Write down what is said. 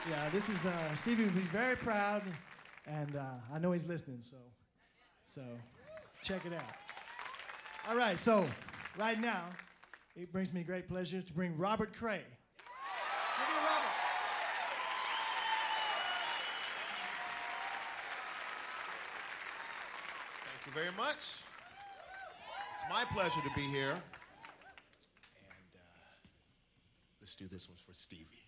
Yeah, this is Stevie would be very proud, and I know he's listening, so check it out. All right, so right now, it brings me great pleasure to bring Robert Cray. Give it to Robert. Thank you very much. It's my pleasure to be here. And let's do this one for Stevie.